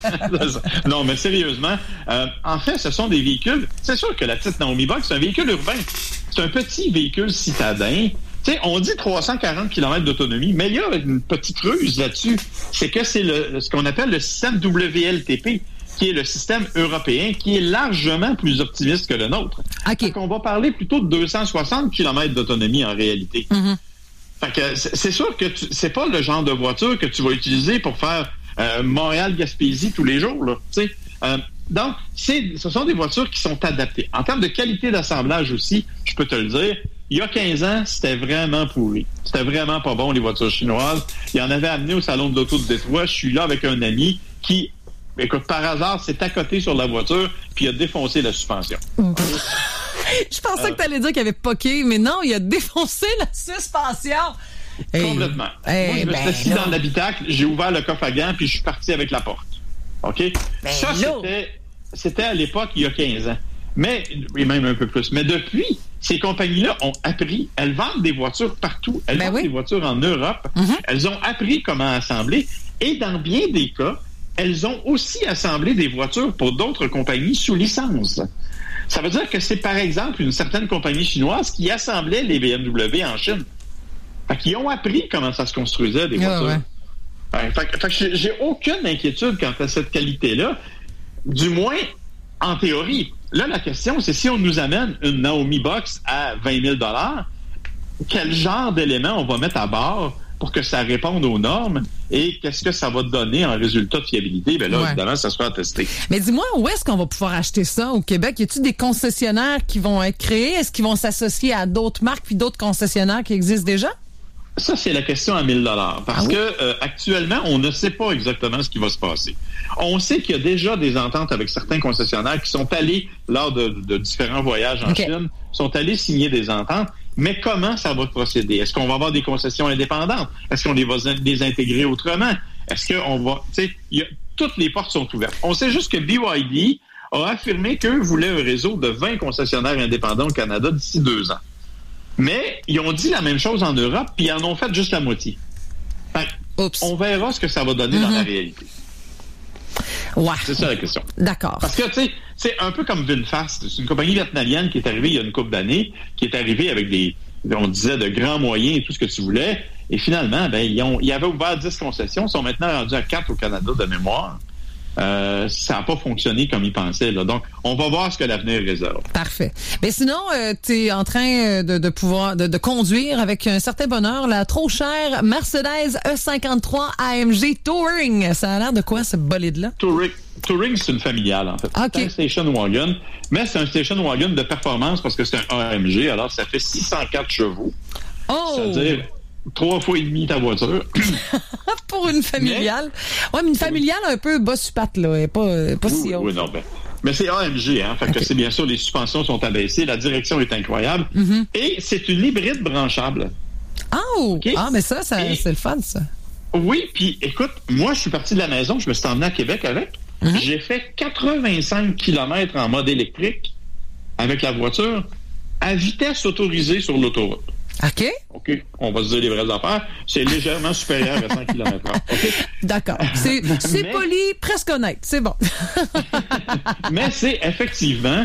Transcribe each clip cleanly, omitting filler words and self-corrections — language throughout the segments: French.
Non, mais sérieusement, en fait, ce sont des véhicules... C'est sûr que la petite Naomi Box, c'est un véhicule urbain. C'est un petit véhicule citadin. Tu sais, on dit 340 km d'autonomie, mais il y a une petite ruse là-dessus. C'est que c'est ce qu'on appelle le système WLTP, qui est le système européen, qui est largement plus optimiste que le nôtre. OK. Donc, on va parler plutôt de 260 km d'autonomie en réalité. Mm-hmm. Fait que c'est sûr que c'est pas le genre de voiture que tu vas utiliser pour faire Montréal-Gaspésie tous les jours, là. Tu sais. Donc, ce sont des voitures qui sont adaptées. En termes de qualité d'assemblage aussi, je peux te le dire, il y a 15 ans, c'était vraiment pourri. C'était vraiment pas bon, les voitures chinoises. Il y en avait amené au Salon de l'Auto de Détroit. Je suis là avec un ami qui, écoute, par hasard, s'est accoté sur la voiture puis a défoncé la suspension. Je pensais que tu allais dire qu'il avait poqué, mais non, il a défoncé la suspension. Complètement. Moi, je me suis assis dans l'habitacle, j'ai ouvert le coffre à gants puis je suis parti avec la porte. OK? Ça, c'était à l'époque, il y a 15 ans. Mais, et même un peu plus. Mais depuis, ces compagnies-là ont appris. Elles vendent des voitures partout. Elles vendent des voitures en Europe. Mm-hmm. Elles ont appris comment assembler. Et dans bien des cas, elles ont aussi assemblé des voitures pour d'autres compagnies sous licence. Ça veut dire que c'est, par exemple, une certaine compagnie chinoise qui assemblait les BMW en Chine. Fait qu'ils ont appris comment ça se construisait, des voitures. Fait que j'ai aucune inquiétude quant à cette qualité-là, du moins en théorie. Là, la question, c'est si on nous amène une Naomi Box à 20 000 $, quel genre d'éléments on va mettre à bord pour que ça réponde aux normes et qu'est-ce que ça va donner en résultat de fiabilité? Bien là, évidemment, ça sera testé. Mais dis-moi, où est-ce qu'on va pouvoir acheter ça au Québec? Y a-t-il des concessionnaires qui vont être créés? Est-ce qu'ils vont s'associer à d'autres marques puis d'autres concessionnaires qui existent déjà? Ça, c'est la question à 1 000 $. Parce que actuellement, on ne sait pas exactement ce qui va se passer. On sait qu'il y a déjà des ententes avec certains concessionnaires qui sont allés, lors de différents voyages en Chine, sont allés signer des ententes. Mais comment ça va procéder? Est-ce qu'on va avoir des concessions indépendantes? Est-ce qu'on va les intégrer autrement? Est-ce qu'on va... Tu sais, toutes les portes sont ouvertes. On sait juste que BYD a affirmé qu'eux voulaient un réseau de 20 concessionnaires indépendants au Canada d'ici 2 ans. Mais ils ont dit la même chose en Europe, puis ils en ont fait juste la moitié. Fait, on verra ce que ça va donner dans la réalité. Ouais. C'est ça la question. D'accord. Parce que, tu sais, c'est un peu comme VinFast. C'est une compagnie vietnamienne qui est arrivée il y a une couple d'années, qui est arrivée avec on disait, de grands moyens et tout ce que tu voulais. Et finalement, ils avaient ouvert 10 concessions, ils sont maintenant rendus à 4 au Canada de mémoire. Ça n'a pas fonctionné comme ils pensaient, là. Donc, on va voir ce que l'avenir réserve. Parfait. Mais sinon, tu es en train de pouvoir de conduire avec un certain bonheur la trop chère Mercedes E53 AMG Touring. Ça a l'air de quoi, ce bolide-là? Touring, c'est une familiale, en fait. C'est un station wagon, mais c'est un station wagon de performance parce que c'est un AMG, alors ça fait 604 chevaux. C'est-à-dire 3 fois et demi ta voiture. Pour une familiale. Mais une familiale un peu bosse-patte, là. Elle est pas si haute. Oui, non, mais c'est AMG, hein. Fait que c'est bien sûr, les suspensions sont abaissées, la direction est incroyable. Mm-hmm. Et c'est une hybride branchable. Mais ça c'est le fun, ça. Oui, puis écoute, moi, je suis parti de la maison, je me suis emmené à Québec avec. Mm-hmm. J'ai fait 85 km en mode électrique avec la voiture à vitesse autorisée sur l'autoroute. OK, on va se dire les vraies affaires. C'est légèrement supérieur à 100 km/h. Okay? D'accord. C'est poli, presque honnête. C'est bon. Mais c'est effectivement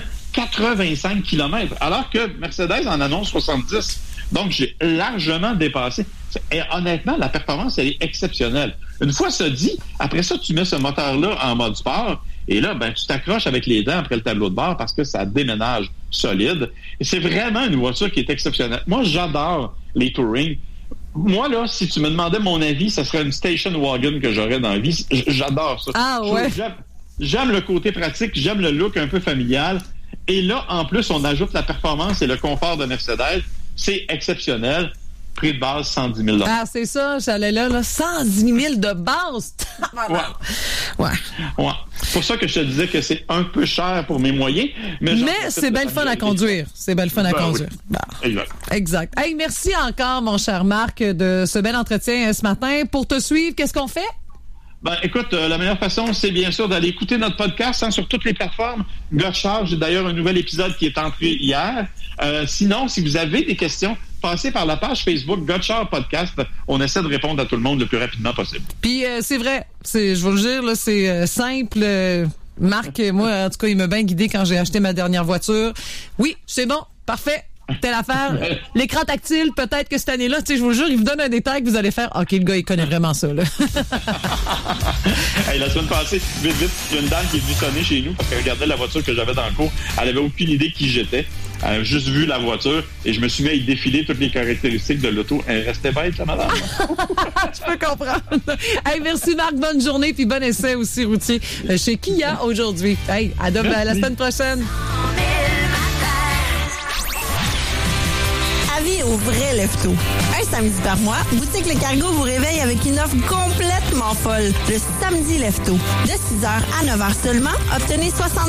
85 km, alors que Mercedes en annonce 70. Donc, j'ai largement dépassé. Et honnêtement, la performance, elle est exceptionnelle. Une fois ça dit, après ça, tu mets ce moteur-là en mode sport, et là, tu t'accroches avec les dents après le tableau de bord parce que ça déménage solide. Et c'est vraiment une voiture qui est exceptionnelle. Moi, j'adore les Touring. Moi, là, si tu me demandais mon avis, ça serait une station wagon que j'aurais dans la vie. J'adore ça. J'aime le côté pratique, j'aime le look un peu familial. Et là, en plus, on ajoute la performance et le confort de Mercedes. C'est exceptionnel. Prix de base, 110 000 $. Ah, c'est ça, j'allais là, 110 000 de base. Ouais. C'est pour ça que je te disais que c'est un peu cher pour mes moyens. Mais c'est bien le fun à conduire. C'est bien le fun à conduire. Oui. Bon. Exact. Hey, merci encore, mon cher Marc, de ce bel entretien ce matin. Pour te suivre, qu'est-ce qu'on fait? Écoute, la meilleure façon, c'est bien sûr d'aller écouter notre podcast sur toutes les plateformes. Gotchard, j'ai d'ailleurs un nouvel épisode qui est entré hier. Sinon, si vous avez des questions, passez par la page Facebook Gotchard Podcast. On essaie de répondre à tout le monde le plus rapidement possible. Puis c'est vrai, je vais le dire, là, c'est simple. Marc, moi, en tout cas, il m'a bien guidé quand j'ai acheté ma dernière voiture. Oui, c'est bon, parfait. Telle affaire. L'écran tactile, peut-être que cette année-là, tu sais, je vous jure, il vous donne un détail que vous allez faire. OK, le gars, il connaît vraiment ça, là. Hey, la semaine passée, vite, il y a une dame qui est venue sonner chez nous parce qu'elle regardait la voiture que j'avais dans le cours. Elle avait aucune idée qui j'étais. Elle a juste vu la voiture et je me suis mis à y défiler toutes les caractéristiques de l'auto. Elle restait bête, la madame. Je peux comprendre. Hey, merci Marc, bonne journée puis bon essai aussi routier chez Kia aujourd'hui. Hey, à la semaine prochaine. Avis aux vrais leftos. Un samedi par mois, Boutique Le Cargo vous réveille avec une offre complètement folle. Le samedi lefto. De 6h à 9h seulement, obtenez 60